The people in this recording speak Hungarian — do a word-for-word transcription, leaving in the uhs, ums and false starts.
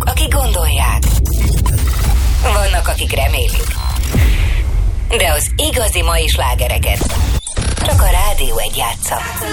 azok, akik gondolják. Vannak, akik remélik. De az igazi mai slágereket csak a Rádió egy játsza.